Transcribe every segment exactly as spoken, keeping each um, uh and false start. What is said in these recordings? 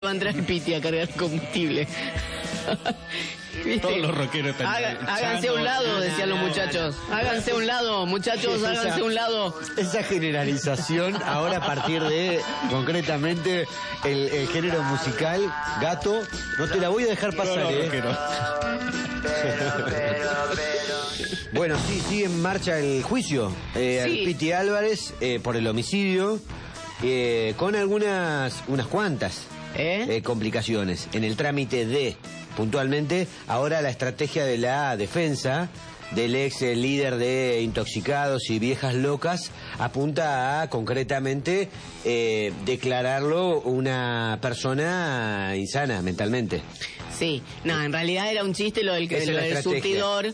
va a entrar el Piti a cargar combustible. Todos los rockeros están Haga, háganse a un lado, decían los muchachos. Háganse a un lado, muchachos, háganse a un lado. Esa generalización, ahora a partir de, concretamente, el, el género musical, Gato, no te la voy a dejar pasar, no, no, ¿eh? No. Bueno, sí, sigue en marcha el juicio eh, Sí. al Piti Álvarez eh, por el homicidio, eh, con algunas, unas cuantas ¿Eh? eh, complicaciones en el trámite de, puntualmente, ahora la estrategia de la defensa del ex eh, líder de Intoxicados y Viejas Locas apunta a, concretamente, eh, declararlo una persona insana mentalmente. Sí, no, en realidad era un chiste lo del, Esa es lo la del estrategia. surtidor.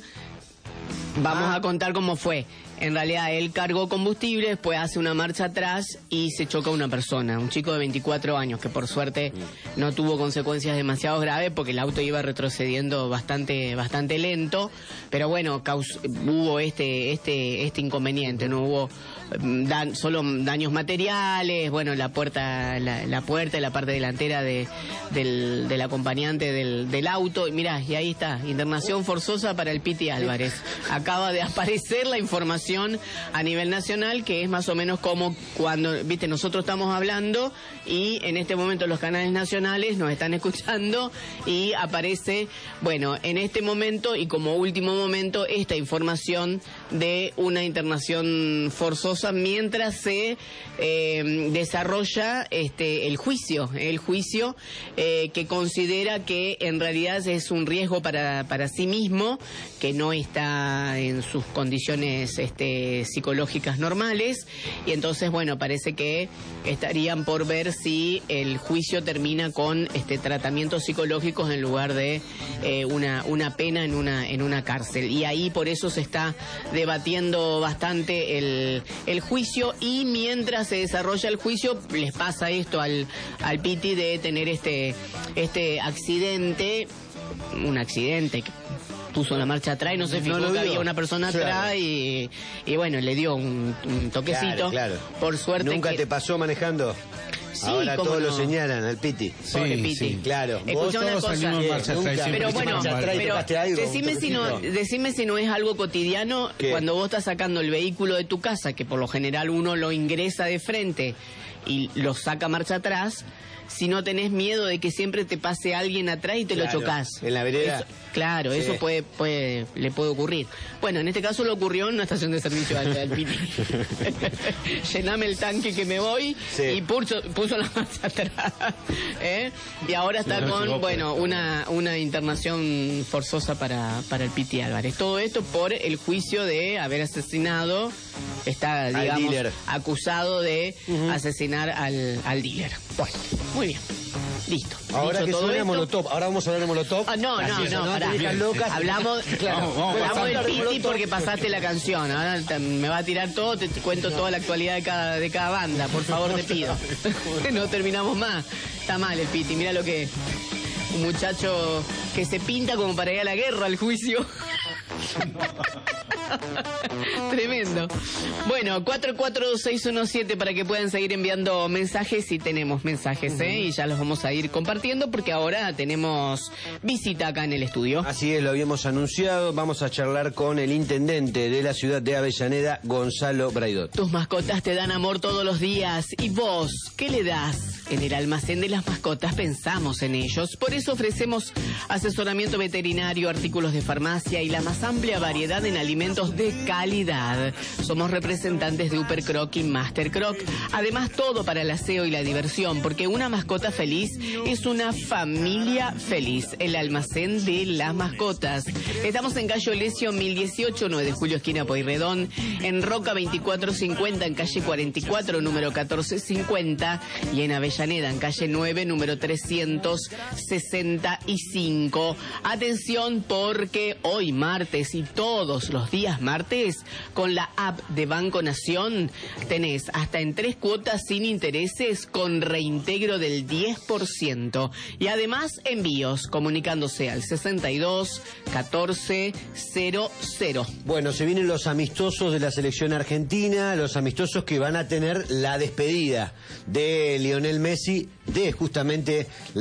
Vamos Ah. a contar cómo fue. En realidad él cargó combustible, después hace una marcha atrás y se choca a una persona, un chico de veinticuatro años, que por suerte no tuvo consecuencias demasiado graves porque el auto iba retrocediendo bastante bastante lento, pero bueno, caus- hubo este este este inconveniente, no hubo mm, dan- solo daños materiales, bueno, la puerta la, la puerta y la parte delantera de, del, del acompañante del, del auto, y mirá, y ahí está, internación forzosa para el Piti Álvarez. Acaba de aparecer la información a nivel nacional, que es más o menos como cuando, viste, nosotros estamos hablando y en este momento los canales nacionales nos están escuchando y aparece, bueno, en este momento y como último momento esta información de una internación forzosa mientras se eh, desarrolla este el juicio, el juicio eh, que considera que en realidad es un riesgo para, para sí mismo, que no está en sus condiciones este, psicológicas normales, y entonces, bueno, parece que estarían por ver si el juicio termina con este tratamientos psicológicos en lugar de eh, una, una pena en una, en una cárcel. Y ahí por eso se está debatiendo bastante el, el juicio, y mientras se desarrolla el juicio les pasa esto al, al Piti de tener este, este accidente, un accidente que puso la marcha atrás y no se fijó No lo que vio. había una persona Claro. atrás y, y bueno, le dio un, un toquecito. Claro, claro. Por suerte ¿Nunca que... te pasó manejando? Sí, Ahora cómo todos no. lo señalan al Piti. Pobre Sí, Piti. sí. Claro. Escuchá una todos cosa. salimos en marcha atrás y Nunca. siempre Pero fuiste bueno, marcha atrás y pero tocaste algo, decime un si no, toquecito. decime si no es algo cotidiano ¿Qué? cuando vos estás sacando el vehículo de tu casa, que por lo general uno lo ingresa de frente y lo saca marcha atrás, si no tenés miedo de que siempre te pase alguien atrás y te Claro, lo chocas. en la vereda. Eso- claro, Sí. eso puede, puede, le puede ocurrir. Bueno, en este caso lo ocurrió en una estación de servicio al, al Piti. Llename el tanque que me voy, Sí. y puso, puso la marcha atrás. ¿Eh? Y ahora está No, no, con, no, bueno, una, una internación forzosa para, para el Piti Álvarez. Todo esto por el juicio de haber asesinado, está, Al digamos, dealer. acusado de asesinar al, al dealer. Bueno, muy bien. Listo. Ahora Dicho que todo suena esto- Molotov, ahora vamos a hablar de Molotov. Ah, no, no, Así es, no, pará. Viejas locas. Hablamos, Claro. Vamos, vamos, hablamos pasando del de Piti Molotov. porque pasaste la canción. Ahora te- me va a tirar todo, te, te cuento toda la actualidad de cada, de cada banda. Por favor, te pido. No terminamos más. Está mal el Piti, mira lo que es. Un muchacho que se pinta como para ir a la guerra, al juicio. Tremendo. Bueno, cuatro cuatro dos seis uno siete para que puedan seguir enviando mensajes, si tenemos mensajes, ¿eh? Y ya los vamos a ir compartiendo porque ahora tenemos visita acá en el estudio. Así es, lo habíamos anunciado. Vamos a charlar con el intendente de la ciudad de Avellaneda, Gonzalo Braidot. Tus mascotas te dan amor todos los días. ¿Y vos qué le das? En el almacén de las mascotas pensamos en ellos. Por eso ofrecemos asesoramiento veterinario, artículos de farmacia y la más amplia variedad en alimentos de calidad. Somos representantes de Upper Croc y Master Croc. Además, todo para el aseo y la diversión, porque una mascota feliz es una familia feliz. El almacén de las mascotas. Estamos en calle Olesio mil dieciocho, nueve de julio, esquina Pueyrredón. En Roca veinticuatro cincuenta, en calle cuarenta y cuatro, número catorce cincuenta. Y en Avellaneda, en calle nueve, número trescientos sesenta y cinco. Atención, porque hoy martes y todos los días martes, con la app de Banco Nación, tenés hasta en tres cuotas sin intereses con reintegro del diez por ciento. Y además envíos, comunicándose al sesenta y dos catorce cero cero. Bueno, se vienen los amistosos de la selección argentina, los amistosos que van a tener la despedida de Lionel Messi de justamente